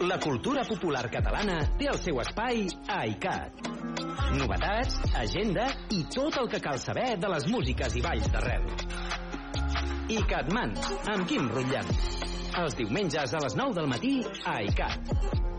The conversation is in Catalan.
La cultura popular catalana té el seu espai a ICAT. Novetats, agenda i tot el que cal saber de les músiques i balls d'arrel. ICATman, amb Quim Rutllant. Els diumenges a les 9 del matí a ICAT.